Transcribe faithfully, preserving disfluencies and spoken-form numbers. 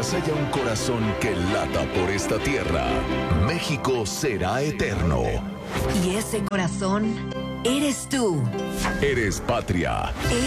Mientras haya un corazón que lata por esta tierra, México será eterno. Y ese corazón eres tú. Eres patria.